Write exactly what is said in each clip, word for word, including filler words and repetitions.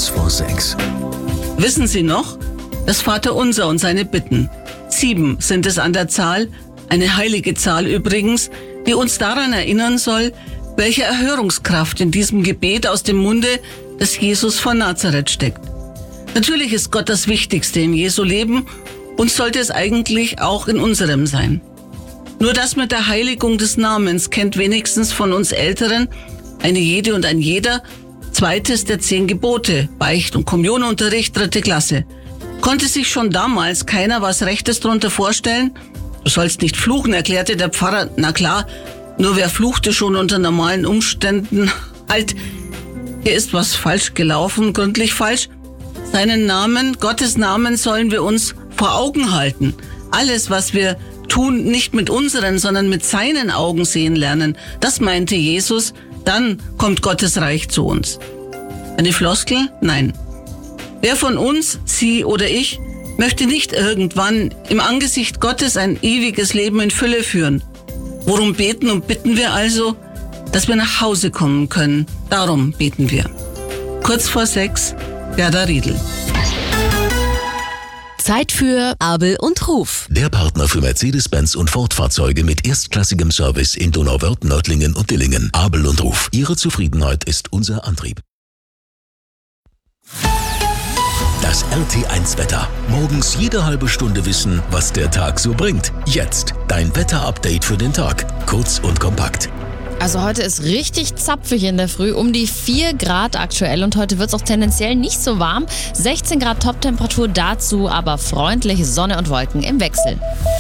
Kurz vor sechs. Wissen Sie noch? Das Vaterunser und seine Bitten. Sieben sind es an der Zahl, eine heilige Zahl übrigens, die uns daran erinnern soll, welche Erhörungskraft in diesem Gebet aus dem Munde des Jesus von Nazareth steckt. Natürlich ist Gott das Wichtigste in Jesu Leben und sollte es eigentlich auch in unserem sein. Nur das mit der Heiligung des Namens kennt wenigstens von uns Älteren eine jede und ein jeder. Zweites der zehn Gebote, Beicht- und Kommunionunterricht, dritte Klasse. Konnte sich schon damals keiner was Rechtes drunter vorstellen? Du sollst nicht fluchen, erklärte der Pfarrer. Na klar, nur wer fluchte schon unter normalen Umständen? Halt, hier ist was falsch gelaufen, gründlich falsch. Seinen Namen, Gottes Namen sollen wir uns vor Augen halten. Alles, was wir tun, nicht mit unseren, sondern mit seinen Augen sehen lernen. Das meinte Jesus, dann kommt Gottes Reich zu uns. Eine Floskel? Nein. Wer von uns, Sie oder ich, möchte nicht irgendwann im Angesicht Gottes ein ewiges Leben in Fülle führen? Worum beten und bitten wir also? Dass wir nach Hause kommen können. Darum beten wir. Kurz vor sechs, Gerda Riedl. Zeit für Abel und Ruf. Der Partner für Mercedes-Benz und Ford-Fahrzeuge mit erstklassigem Service in Donauwörth, Nördlingen und Dillingen. Abel und Ruf. Ihre Zufriedenheit ist unser Antrieb. Das R T eins Wetter. Morgens jede halbe Stunde wissen, was der Tag so bringt. Jetzt dein Wetter-Update für den Tag. Kurz und kompakt. Also heute ist richtig zapfig in der Früh, um die vier Grad aktuell und heute wird es auch tendenziell nicht so warm. sechzehn Grad Toptemperatur, dazu aber freundlich Sonne und Wolken im Wechsel.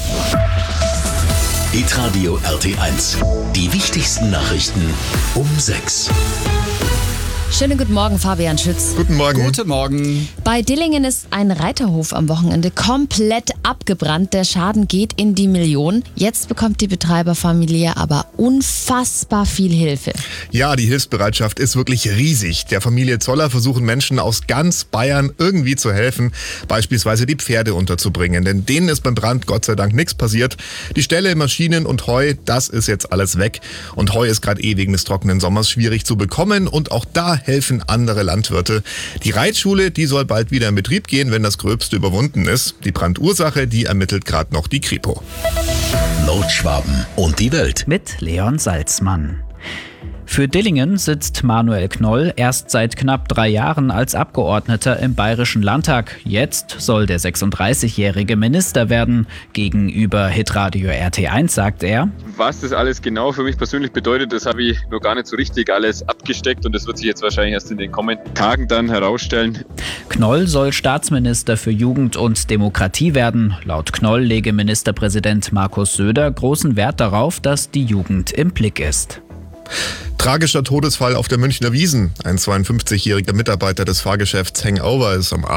Hitradio R T eins. Die wichtigsten Nachrichten um sechs. Schönen guten Morgen, Fabian Schütz. Guten Morgen. Guten Morgen. Bei Dillingen ist ein Reiterhof am Wochenende komplett abgebrannt. Der Schaden geht in die Millionen. Jetzt bekommt die Betreiberfamilie aber unfassbar viel Hilfe. Ja, die Hilfsbereitschaft ist wirklich riesig. Der Familie Zoller versuchen Menschen aus ganz Bayern irgendwie zu helfen, beispielsweise die Pferde unterzubringen. Denn denen ist beim Brand Gott sei Dank nichts passiert. Die Ställe, Maschinen und Heu, das ist jetzt alles weg. Und Heu ist gerade eh wegen des trockenen Sommers schwierig zu bekommen. Und auch da helfen andere Landwirte. Die Reitschule, die soll bald wieder in Betrieb gehen, wenn das Gröbste überwunden ist. Die Brandursache, die ermittelt gerade noch die Kripo. Nordschwaben und die Welt. Mit Leon Salzmann. Für Dillingen sitzt Manuel Knoll erst seit knapp drei Jahren als Abgeordneter im Bayerischen Landtag. Jetzt soll der sechsunddreißigjährige Minister werden. Gegenüber Hitradio R T eins sagt er: Was das alles genau für mich persönlich bedeutet, das habe ich noch gar nicht so richtig alles abgesteckt und das wird sich jetzt wahrscheinlich erst in den kommenden Tagen dann herausstellen. Knoll soll Staatsminister für Jugend und Demokratie werden. Laut Knoll lege Ministerpräsident Markus Söder großen Wert darauf, dass die Jugend im Blick ist. Tragischer Todesfall auf der Münchner Wiesn. Ein zweiundfünfzigjähriger Mitarbeiter des Fahrgeschäfts Hangover ist am